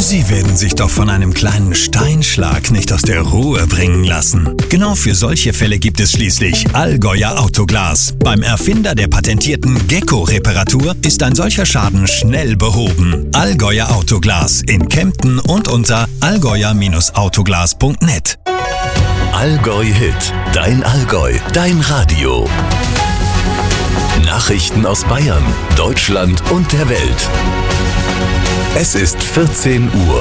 Sie werden sich doch von einem kleinen Steinschlag nicht aus der Ruhe bringen lassen. Genau für solche Fälle gibt es schließlich Allgäuer Autoglas. Beim Erfinder der patentierten Gecko-Reparatur ist ein solcher Schaden schnell behoben. Allgäuer Autoglas in Kempten und unter allgäuer-autoglas.net. Allgäu Hit, dein Allgäu, dein Radio. Nachrichten aus Bayern, Deutschland und der Welt. Es ist 14 Uhr.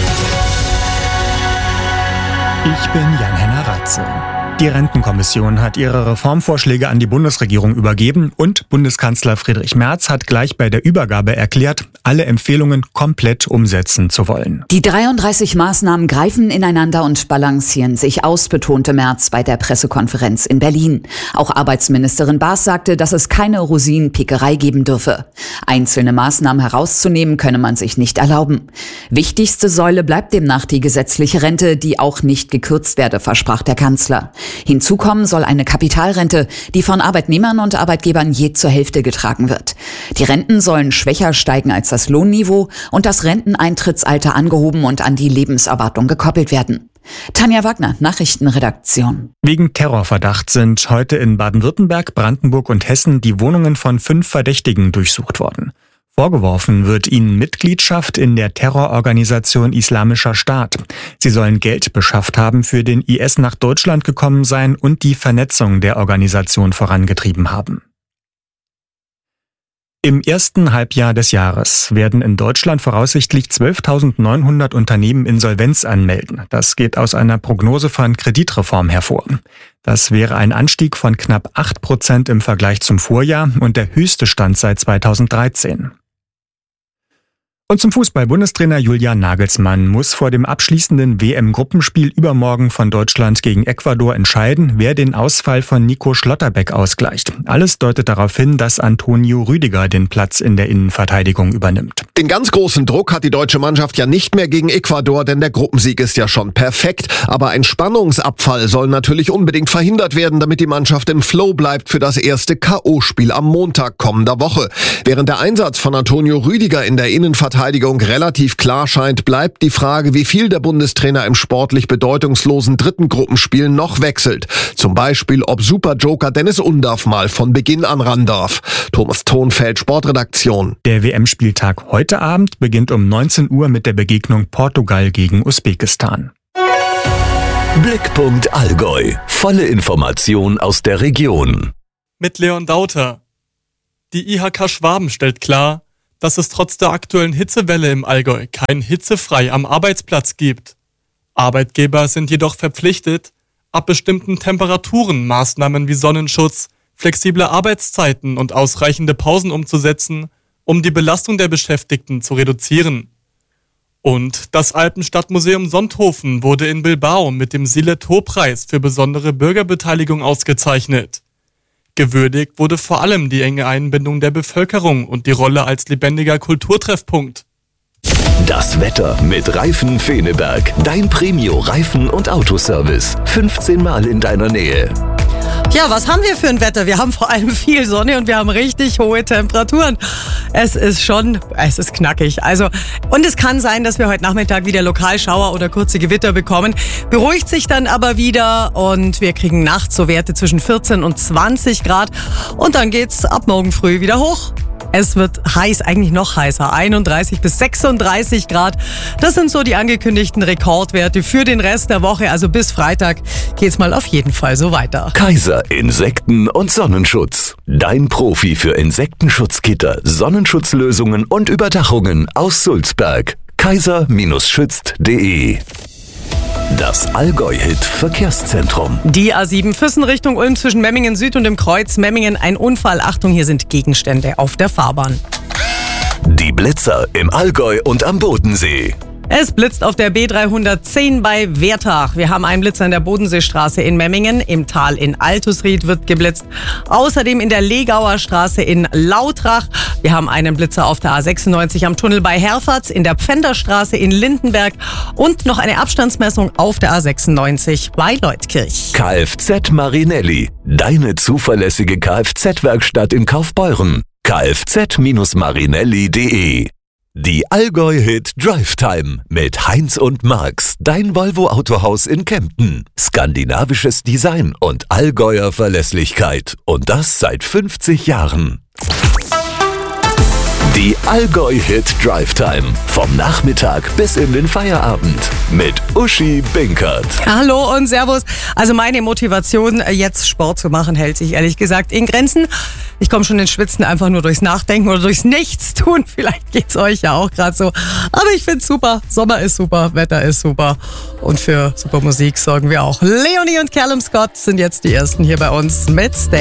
Ich bin Jan-Henner Ratze. Die Rentenkommission hat ihre Reformvorschläge an die Bundesregierung übergeben und Bundeskanzler Friedrich Merz hat gleich bei der Übergabe erklärt, alle Empfehlungen komplett umsetzen zu wollen. Die 33 Maßnahmen greifen ineinander und balancieren sich aus, betonte Merz bei der Pressekonferenz in Berlin. Auch Arbeitsministerin Baas sagte, dass es keine Rosinenpickerei geben dürfe. Einzelne Maßnahmen herauszunehmen, könne man sich nicht erlauben. Wichtigste Säule bleibt demnach die gesetzliche Rente, die auch nicht gekürzt werde, versprach der Kanzler. Hinzu kommen soll eine Kapitalrente, die von Arbeitnehmern und Arbeitgebern je zur Hälfte getragen wird. Die Renten sollen schwächer steigen als das Lohnniveau und das Renteneintrittsalter angehoben und an die Lebenserwartung gekoppelt werden. Tanja Wagner, Nachrichtenredaktion. Wegen Terrorverdacht sind heute in Baden-Württemberg, Brandenburg und Hessen die Wohnungen von 5 Verdächtigen durchsucht worden. Vorgeworfen wird ihnen Mitgliedschaft in der Terrororganisation Islamischer Staat. Sie sollen Geld beschafft haben, für den IS nach Deutschland gekommen sein und die Vernetzung der Organisation vorangetrieben haben. Im ersten Halbjahr des Jahres werden in Deutschland voraussichtlich 12.900 Unternehmen Insolvenz anmelden. Das geht aus einer Prognose von Kreditreform hervor. Das wäre ein Anstieg von knapp 8% im Vergleich zum Vorjahr und der höchste Stand seit 2013. Und zum Fußball. Bundestrainer Julian Nagelsmann muss vor dem abschließenden WM-Gruppenspiel übermorgen von Deutschland gegen Ecuador entscheiden, wer den Ausfall von Nico Schlotterbeck ausgleicht. Alles deutet darauf hin, dass Antonio Rüdiger den Platz in der Innenverteidigung übernimmt. Den ganz großen Druck hat die deutsche Mannschaft ja nicht mehr gegen Ecuador, denn der Gruppensieg ist ja schon perfekt. Aber ein Spannungsabfall soll natürlich unbedingt verhindert werden, damit die Mannschaft im Flow bleibt für das erste K.O.-Spiel am Montag kommender Woche. Während der Einsatz von Antonio Rüdiger in der Innenverteidigung relativ klar scheint, bleibt die Frage, wie viel der Bundestrainer im sportlich bedeutungslosen dritten Gruppenspiel noch wechselt. Zum Beispiel, ob Superjoker Dennis Undaff mal von Beginn an ran darf. Thomas Thonfeld, Sportredaktion. Der WM-Spieltag heute Abend beginnt um 19 Uhr mit der Begegnung Portugal gegen Usbekistan. Blickpunkt Allgäu. Volle Information aus der Region. Mit Leon Dauter. Die IHK Schwaben stellt klar, dass es trotz der aktuellen Hitzewelle im Allgäu kein Hitzefrei am Arbeitsplatz gibt. Arbeitgeber sind jedoch verpflichtet, ab bestimmten Temperaturen Maßnahmen wie Sonnenschutz, flexible Arbeitszeiten und ausreichende Pausen umzusetzen, um die Belastung der Beschäftigten zu reduzieren. Und das Alpenstadtmuseum Sonthofen wurde in Bilbao mit dem Silet-Ho-Preis für besondere Bürgerbeteiligung ausgezeichnet. Gewürdigt wurde vor allem die enge Einbindung der Bevölkerung und die Rolle als lebendiger Kulturtreffpunkt. Das Wetter mit Reifen Feneberg. Dein Premio-Reifen- und Autoservice. 15 Mal in deiner Nähe. Ja, was haben wir für ein Wetter? Wir haben vor allem viel Sonne und wir haben richtig hohe Temperaturen. Es ist knackig. Und es kann sein, dass wir heute Nachmittag wieder Lokalschauer oder kurze Gewitter bekommen. Beruhigt sich dann aber wieder und wir kriegen nachts so Werte zwischen 14 und 20 Grad. Und dann geht's ab morgen früh wieder hoch. Es wird heiß, eigentlich noch heißer, 31 bis 36 Grad. Das sind so die angekündigten Rekordwerte für den Rest der Woche. Also bis Freitag geht's mal auf jeden Fall so weiter. Kaiser Insekten- und Sonnenschutz. Dein Profi für Insektenschutzgitter, Sonnenschutzlösungen und Überdachungen aus Sulzberg. kaiser-schützt.de. Das Allgäu-Hit-Verkehrszentrum. Die A7 Füssen Richtung Ulm zwischen Memmingen Süd und dem Kreuz Memmingen. Ein Unfall. Achtung, hier sind Gegenstände auf der Fahrbahn. Die Blitzer im Allgäu und am Bodensee. Es blitzt auf der B310 bei Wertach. Wir haben einen Blitzer in der Bodenseestraße in Memmingen. Im Tal in Altusried wird geblitzt. Außerdem in der Legauer Straße in Lautrach. Wir haben einen Blitzer auf der A96 am Tunnel bei Herford, in der Pfänderstraße in Lindenberg und noch eine Abstandsmessung auf der A96 bei Leutkirch. Kfz Marinelli. Deine zuverlässige Kfz-Werkstatt in Kaufbeuren. kfz-marinelli.de Die Allgäu Hit Drive Time mit Heinz und Marx, dein Volvo Autohaus in Kempten. Skandinavisches Design und Allgäuer Verlässlichkeit. Und das seit 50 Jahren. Die Allgäu Hit Drive Time. Vom Nachmittag bis in den Feierabend. Mit Uschi Binkert. Hallo und Servus. Also meine Motivation, jetzt Sport zu machen, hält sich ehrlich gesagt in Grenzen. Ich komme schon ins Schwitzen einfach nur durchs Nachdenken oder durchs Nichtstun. Vielleicht geht's euch ja auch gerade so. Aber ich find's super. Sommer ist super, Wetter ist super. Und für super Musik sorgen wir auch. Leonie und Callum Scott sind jetzt die Ersten hier bei uns mit Stay.